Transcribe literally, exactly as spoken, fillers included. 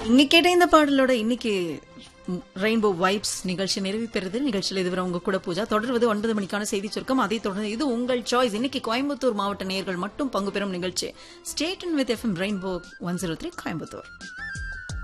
நீங்க கேட்ட இந்த பாடலோட இன்னைக்கு ரெயின்போ வைப்ஸ் நிகழ்ச்சி நிறைவு பெறுது. நிகழ்ச்சியில் இதுவரை உங்க கூட பூஜா. தொடர்வது ஒன்பது மணிக்கான செய்தி சுருக்கம். அதை தொடர்ந்து இது உங்கள் சாய்ஸ். இன்னைக்கு கோயம்புத்தூர் மாவட்ட நேயர்கள் மட்டும் பங்கு பெறும் நிகழ்ச்சி. State with FM rainbow one zero three Coimbatore.